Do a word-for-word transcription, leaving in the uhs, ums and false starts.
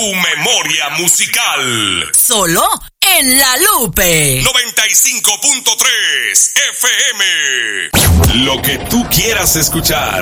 memoria musical. Solo en La Lupe. noventa y cinco punto tres F M. Lo que tú quieras escuchar.